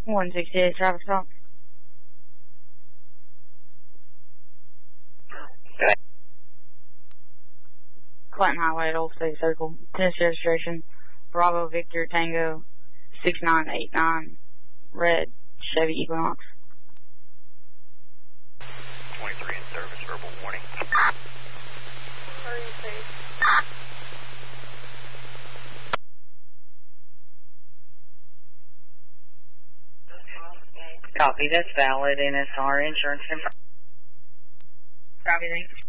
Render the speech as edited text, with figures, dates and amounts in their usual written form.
168 traffic stop. Clinton Highway at Old State Circle. Tennessee registration. Bravo Victor Tango 6989. Red Chevy Equinox. 23 in service, verbal warning. Copy, that's valid. NSR insurance. Copy, thanks.